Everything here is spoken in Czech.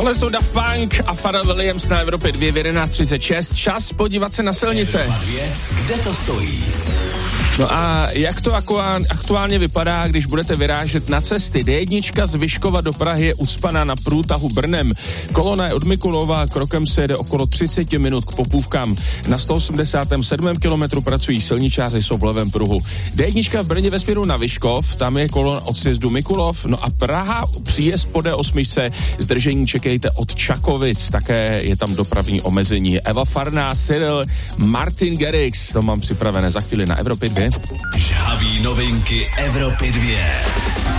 Tohle jsou Daft Punk a Pharrell Williams na Evropě 2 v 11:36. Čas podívat se na silnice. Kde to stojí? No a jak to aktuálně vypadá, když budete vyrážet na cesty? D1 z Vyškova do Prahy je ucpaná na průtahu Brnem. Kolona je od Mikulova, krokem se jede okolo 30 minut k Popůvkám. Na 187. kilometru pracují silničáři, jsou v levém pruhu. D1 v Brně ve směru na Vyškov, tam je kolona od sjezdu Mikulov. No a Praha, příjezd po D8, zdržení čekejte od Čakovic, také je tam dopravní omezení. Eva Farná, Cyril, Martin Garrix, to mám připravené za chvíli na Evropě 2. Žhaví novinky Evropy 2.